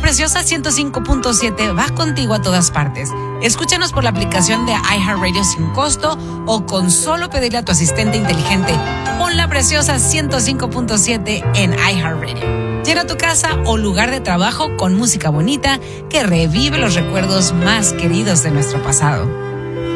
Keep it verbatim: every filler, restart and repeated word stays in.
Preciosa ciento cinco punto siete va contigo a todas partes. Escúchanos por la aplicación de iHeartRadio sin costo o con solo pedirle a tu asistente inteligente: pon La Preciosa ciento cinco punto siete en iHeartRadio. Llena tu casa o lugar de trabajo con música bonita que revive los recuerdos más queridos de nuestro pasado.